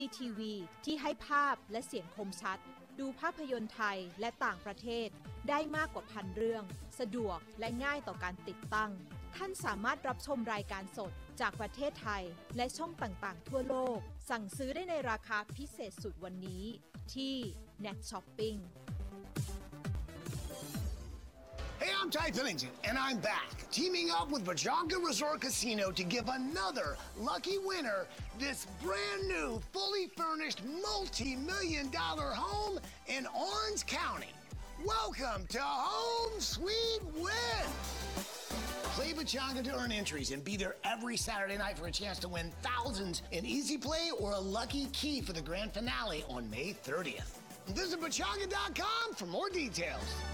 ทีวีที่ให้ภาพและเสียงคมชัดดูภาพยนตร์ไทยและต่างประเทศได้มากกว่า1,000 เรื่องสะดวกและง่ายต่อการติดตั้งท่านสามารถรับชมรายการสดจากประเทศไทยและช่องต่างๆทั่วโลกสั่งซื้อได้ในราคาพิเศษสุดวันนี้ที่ Net Shopping Hey, I'm Ty Pennington, and I'm back, teaming up with Pechanga Resort Casino to give another lucky winner this brand new, fully furnished, multi-million-dollar home in Orange County. Welcome to Home Sweet Win! Play Pechanga to earn entries and be there every Saturday night for a chance to win thousands in Easy Play or a lucky key for the grand finale on May 30th. Visit Pechanga.com for more details.